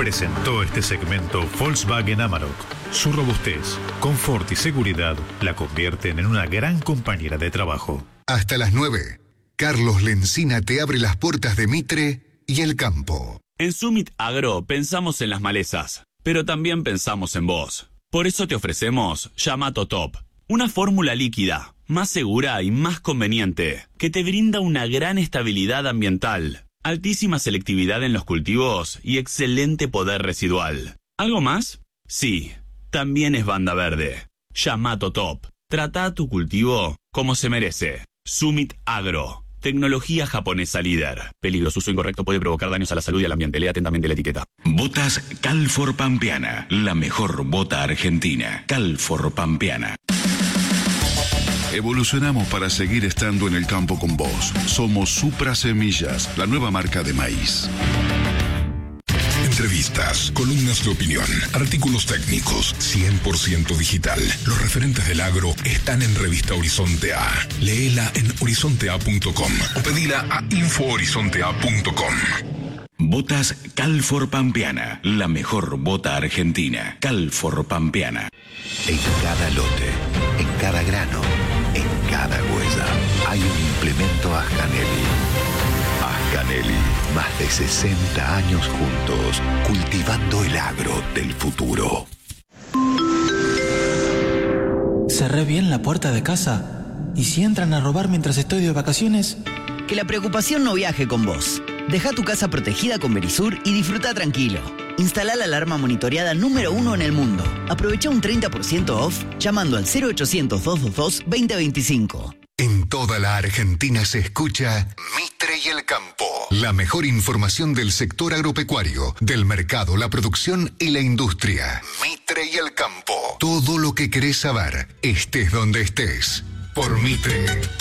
Presentó este segmento Volkswagen Amarok. Su robustez, confort y seguridad la convierten en una gran compañera de trabajo. Hasta las 9, Carlos Lencina te abre las puertas de Mitre y el campo. En Summit Agro pensamos en las malezas, pero también pensamos en vos. Por eso te ofrecemos Yamato Top, una fórmula líquida, más segura y más conveniente, que te brinda una gran estabilidad ambiental, altísima selectividad en los cultivos y excelente poder residual. ¿Algo más? Sí, también es banda verde. Yamato Top. Trata tu cultivo como se merece. Summit Agro. Tecnología japonesa líder. Peligro, su uso incorrecto puede provocar daños a la salud y al ambiente. Lea atentamente la etiqueta. Botas Calfor Pampeana. La mejor bota argentina. Calfor Pampeana. Evolucionamos para seguir estando en el campo con vos. Somos Supra Semillas, la nueva marca de maíz. Entrevistas, columnas de opinión, artículos técnicos, 100% digital. Los referentes del agro están en Revista Horizonte A. Léela en horizontea.com o pedila a infohorizontea.com. Botas Calfor Pampeana. La mejor bota argentina. Calfor Pampeana. En cada lote, en cada grano, en cada huella, hay un implemento Ascanelli. Ascanelli, más de 60 años juntos, cultivando el agro del futuro. Cerré bien la puerta de casa. ¿Y si entran a robar mientras estoy de vacaciones? Que la preocupación no viaje con vos. Deja tu casa protegida con Verisur y disfruta tranquilo. Instala la alarma monitoreada número 1 en el mundo. Aprovecha un 30% off llamando al 0800-222-2025. En toda la Argentina se escucha Mitre y el campo. La mejor información del sector agropecuario, del mercado, la producción y la industria. Mitre y el campo. Todo lo que querés saber, estés donde estés. Por Mitre.